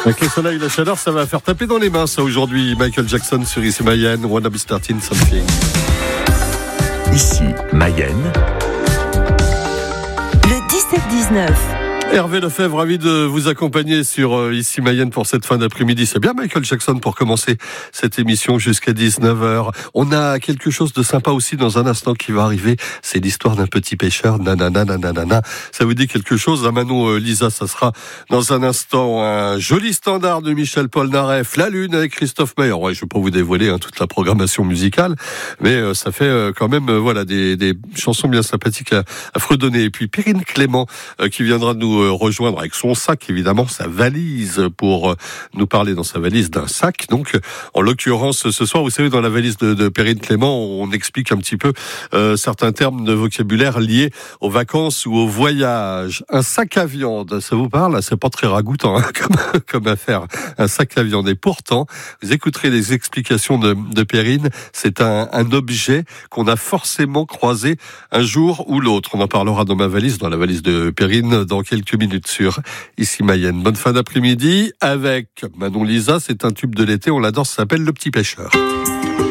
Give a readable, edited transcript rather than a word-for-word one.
Avec le soleil et la chaleur, ça va faire taper dans les mains, ça, aujourd'hui. Michael Jackson sur Ici Mayenne, Wanna Be Starting Something. Ici Mayenne. Le 17-19. Hervé Lefebvre, ravi de vous accompagner sur Ici Mayenne pour cette fin d'après-midi. C'est bien Michael Jackson pour commencer cette émission jusqu'à 19h. On a quelque chose de sympa aussi dans un instant qui va arriver. C'est l'histoire d'un petit pêcheur. Nanana, nanana. Ça vous dit quelque chose? À Manon, Lisa, ça sera dans un instant un joli standard de Michel Polnareff, La Lune avec Christophe Maé. Ouais, je vais pas vous dévoiler toute la programmation musicale, mais ça fait quand même voilà des chansons bien sympathiques à fredonner. Et puis Perrine Clément qui viendra nous rejoindre avec son sac, évidemment, sa valise, pour nous parler dans sa valise d'un sac. Donc, en l'occurrence, ce soir, vous savez, dans la valise de Perrine Clément, on explique un petit peu certains termes de vocabulaire liés aux vacances ou au voyage. Un sac à viande, ça vous parle? C'est pas très ragoûtant comme affaire, un sac à viande. Et pourtant, vous écouterez les explications de Perrine, c'est un objet qu'on a forcément croisé un jour ou l'autre. On en parlera dans ma valise, dans la valise de Perrine, dans quelques minutes sur Ici Mayenne. Bonne fin d'après-midi avec Manon Lisa, c'est un tube de l'été, on l'adore, ça s'appelle Le Petit Pêcheur.